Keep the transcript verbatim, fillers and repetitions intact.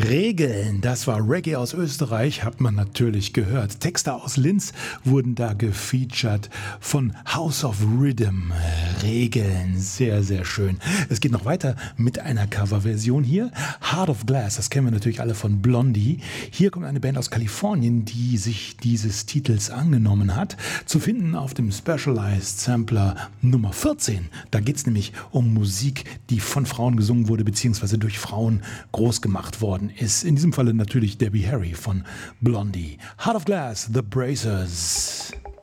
Regeln, das war Reggae aus Österreich, hat man natürlich gehört. Texte aus Linz wurden da gefeatured von House of Rhythm. Regeln, sehr, sehr schön. Es geht noch weiter mit einer Coverversion hier. Heart of Glass, das kennen wir natürlich alle von Blondie. Hier kommt eine Band aus Kalifornien, die sich dieses Titels angenommen hat. Zu finden auf dem Specialized Sampler Nummer vierzehn. Da geht es nämlich um Musik, die von Frauen gesungen wurde, beziehungsweise durch Frauen groß gemacht worden ist. In diesem Falle natürlich Debbie Harry von Blondie. Heart of Glass, The Bracers.